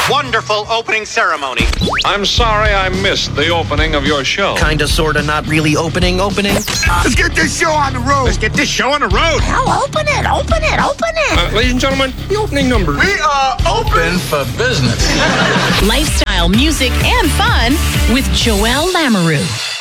wonderful opening ceremony. I'm sorry I missed the opening of your show. Kinda, sorta, not really opening. Let's get this show on the road. Let's get this show on the road. Hell, open it. Ladies and gentlemen, the opening number. We are open for business. Lifestyle, music, and fun with Joel Lamoureux.